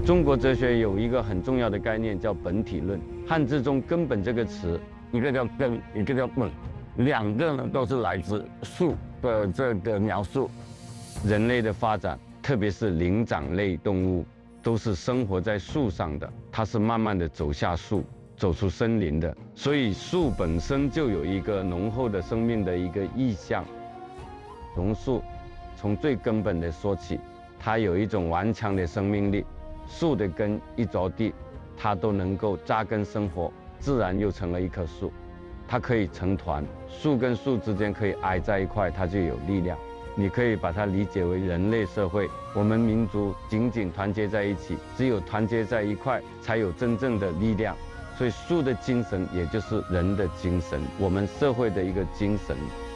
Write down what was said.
中国哲学有一个很重要的概念叫本体论，汉字中根本这个词， 一个叫根，一个叫本，两个呢都是来自树的这个描述。 人类的发展，特别是灵长类动物，都是生活在树上的，它是慢慢的走下树，走出森林的，所以树本身就有一个浓厚的生命的一个意象。榕树从最根本的说起，它有一种顽强的生命力，树的根一着地，它都能够扎根生活，自然又成了一棵树。它可以成团，树跟树之间可以挨在一块，它就有力量。你可以把它理解为人类社会，我们民族紧紧团结在一起，只有团结在一块，才有真正的力量。所以树的精神，也就是人的精神，我们社会的一个精神。